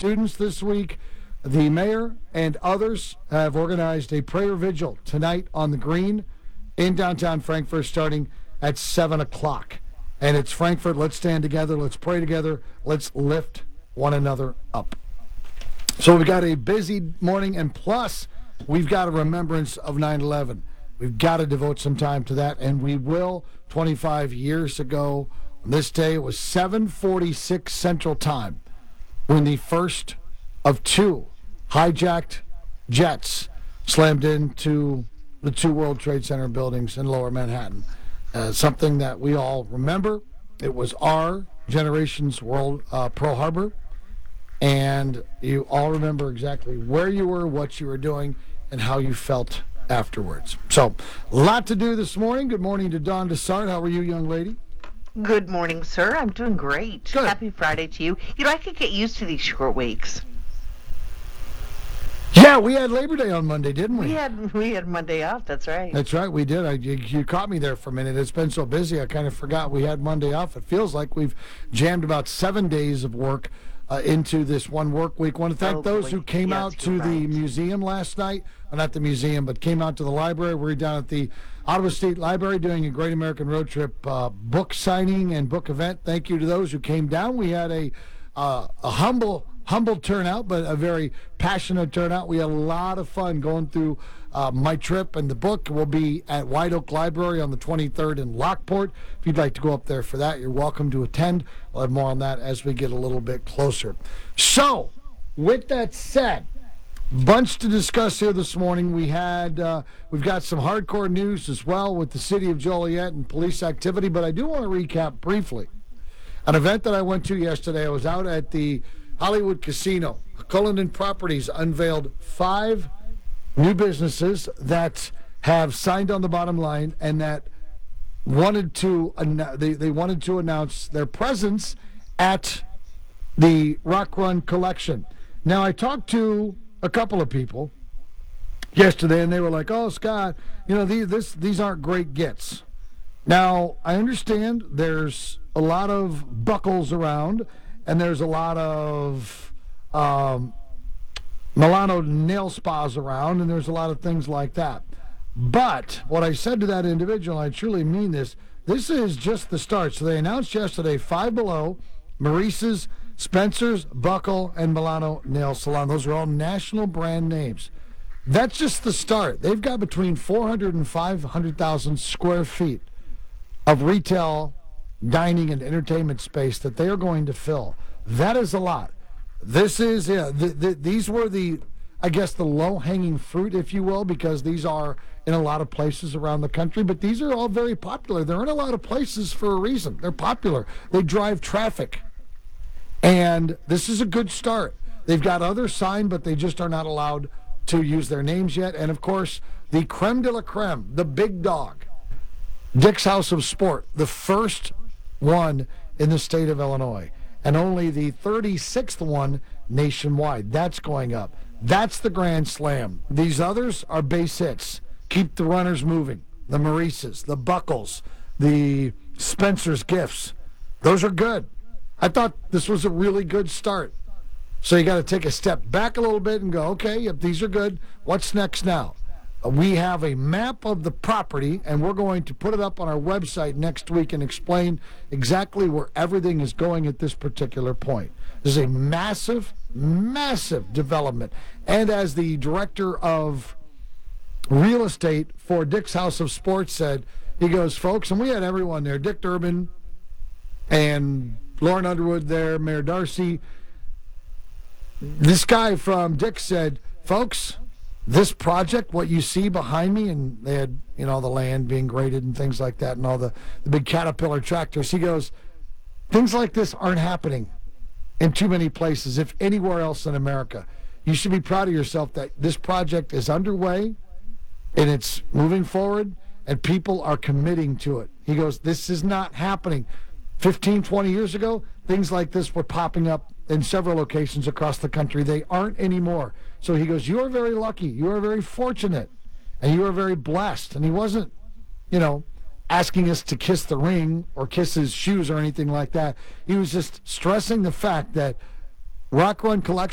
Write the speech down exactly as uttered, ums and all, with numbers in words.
students this week. The mayor and others have organized a prayer vigil tonight on the Green in downtown Frankfort starting at seven o'clock. And it's Frankfort. Let's stand together. Let's pray together. Let's lift one another up. So we've got a busy morning, and plus we've got a remembrance of nine eleven. We've got to devote some time to that, and we will. twenty-five years ago on this day, it was seven forty-six Central Time when the first of two hijacked jets slammed into the two World Trade Center buildings in Lower Manhattan. Uh, something that we all remember. It was our generation's world, uh, Pearl Harbor, and you all remember exactly where you were, what you were doing, and how you felt afterwards. So, a lot to do this morning. Good morning to Dawn Dessart. How are you, young lady? Good morning, sir. I'm doing great. Good. Happy Friday to you. You know, I could get used to these short weeks. Yeah, we had Labor Day on Monday, didn't we? We had we had Monday off. That's right. That's right, we did. I, you, you caught me there for a minute. It's been so busy, I kind of forgot we had Monday off. It feels like we've jammed about seven days of work uh, into this one work week. Want to thank Oh, those boy. who came Yes, out to you're the right. museum last night. Well, not the museum, but came out to the library. We're down at the Ottawa State Library doing a Great American Road Trip uh, book signing and book event. Thank you to those who came down. We had a uh, a humble humble turnout, but a very passionate turnout. We had a lot of fun going through uh, my trip, and the book will be at White Oak Library on the twenty-third in Lockport. If you'd like to go up there for that, you're welcome to attend. We'll have more on that as we get a little bit closer. So, with that said, bunch to discuss here this morning. We had, uh, we've got some hardcore news as well with the city of Joliet and police activity, but I do want to recap briefly an event that I went to yesterday. I was out at the Hollywood Casino. Cullinan Properties unveiled five new businesses that have signed on the bottom line and that wanted to they, they wanted to announce their presence at the Rock Run Collection. Now, I talked to a couple of people yesterday, and they were like, "Oh, Scott, you know, these this these aren't great gets." Now, I understand there's a lot of buckles around, and there's a lot of um, Milano nail spas around, and there's a lot of things like that. But what I said to that individual, I truly mean this, this is just the start. So they announced yesterday Five Below, Maurice's, Spencer's, Buckle, and Milano Nail Salon. Those are all national brand names. That's just the start. They've got between four hundred and five hundred thousand square feet of retail, dining, and entertainment space that they are going to fill. That is a lot. This is, yeah, the, the, these were the, I guess, the low-hanging fruit, if you will, because these are in a lot of places around the country, but these are all very popular. They're in a lot of places for a reason. They're popular. They drive traffic. And this is a good start. They've got others signed, but they just are not allowed to use their names yet. And, of course, the creme de la creme, the big dog, Dick's House of Sport, the first one in the state of Illinois, and only the thirty-sixth one nationwide. That's going up. That's the Grand Slam. These others are base hits. Keep the runners moving. The Maurices, the Buckles, the Spencer's Gifts. Those are good. I thought this was a really good start. So you got to take a step back a little bit and go, okay, yep, these are good. What's next now? We have a map of the property, and we're going to put it up on our website next week and explain exactly where everything is going at this particular point. This is a massive, massive development. And as the director of real estate for Dick's House of Sports said, he goes, folks, and we had everyone there, Dick Durbin and Lauren Underwood there, Mayor Darcy. This guy from Dick said, folks, this project, what you see behind me, and they had, you know, the land being graded and things like that and all the, the big Caterpillar tractors. He goes, things like this aren't happening in too many places, if anywhere else in America. You should be proud of yourself that this project is underway and it's moving forward and people are committing to it. He goes, this is not happening. fifteen, twenty years ago, things like this were popping up in several locations across the country. They aren't anymore. So he goes, you are very lucky. You are very fortunate. And you are very blessed. And he wasn't, you know, asking us to kiss the ring or kiss his shoes or anything like that. He was just stressing the fact that Rock Run Collection